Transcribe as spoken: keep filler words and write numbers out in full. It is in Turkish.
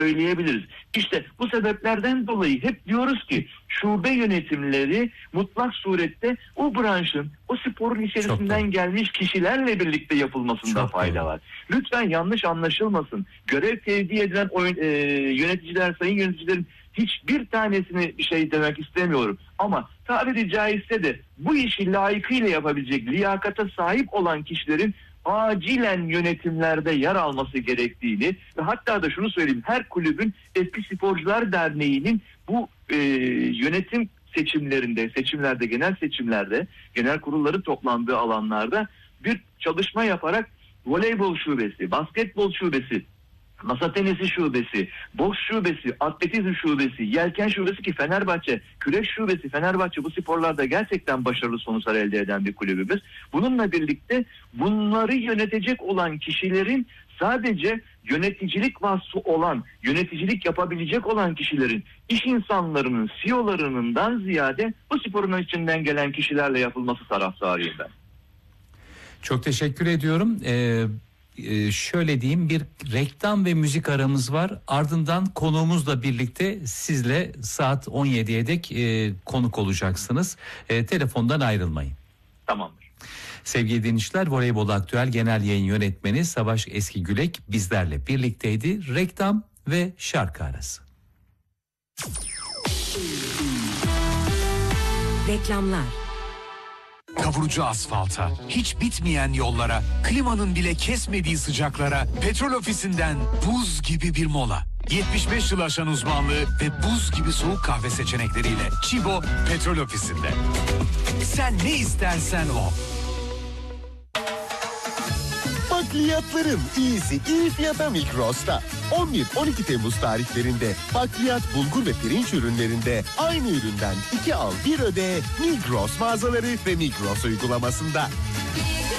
söyleyebiliriz. İşte bu sebeplerden dolayı hep diyoruz ki şube yönetimleri mutlak surette o branşın, o sporun içerisinden gelmiş kişilerle birlikte yapılmasında Çok fayda doğru. var. Lütfen yanlış anlaşılmasın. Görev tevdi edilen oyun, e, yöneticiler, sayın yöneticilerin hiçbir tanesini bir şey demek istemiyorum. Ama tabiri caizse de bu işi layıkıyla yapabilecek, liyakata sahip olan kişilerin acilen yönetimlerde yer alması gerektiğini ve hatta da şunu söyleyeyim, her kulübün Eski Sporcular Derneği'nin bu e, yönetim seçimlerinde, seçimlerde, genel seçimlerde, genel kurulları toplandığı alanlarda bir çalışma yaparak voleybol şubesi, basketbol şubesi, masa tenisi şubesi, boks şubesi, atletizm şubesi, yelken şubesi ki Fenerbahçe, kürek şubesi, Fenerbahçe bu sporlarda gerçekten başarılı sonuçlar elde eden bir kulübümüz. Bununla birlikte bunları yönetecek olan kişilerin sadece yöneticilik vasfı olan, yöneticilik yapabilecek olan kişilerin, iş insanlarının, C E O'larından ziyade bu sporun içinden gelen kişilerle yapılması taraftarıyım ben. Çok teşekkür ediyorum. Ee, e, şöyle diyeyim, bir reklam ve müzik aramız var. Ardından konuğumuzla birlikte sizle saat on yediye dek e, konuk olacaksınız. E, telefondan ayrılmayın. Tamamdır. Sevgili dinleyiciler, Voleybol Aktüel Genel Yayın Yönetmeni Savaş Eskigülek bizlerle birlikteydi. Reklam ve şarkı arası. Reklamlar. Kavurucu asfalta, hiç bitmeyen yollara, klimanın bile kesmediği sıcaklara, Petrol Ofisi'nden buz gibi bir mola. yetmiş beş yıl aşan uzmanlığı ve buz gibi soğuk kahve seçenekleriyle Çibo Petrol Ofisi'nde. Sen ne istersen o. Bakliyatların iyisi iyi fiyata Migros'ta. on bir on iki Temmuz tarihlerinde bakliyat, bulgur ve pirinç ürünlerinde aynı üründen iki al bir öde Migros mağazaları ve Migros uygulamasında.